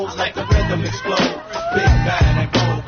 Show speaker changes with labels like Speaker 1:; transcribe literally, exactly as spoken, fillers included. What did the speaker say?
Speaker 1: Like the rhythm explode, big bad and bold.